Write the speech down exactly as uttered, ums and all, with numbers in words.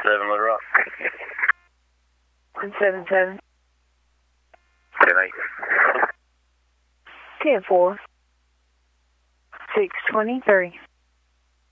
seven, Little Rock. one seven seven. ten eight. ten four. six twenty-three.